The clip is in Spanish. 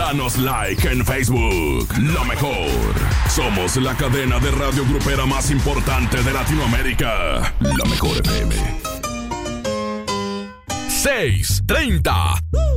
Danos like en Facebook. Lo mejor. Somos la cadena de radio grupera más importante de Latinoamérica. La Mejor FM. 6:30.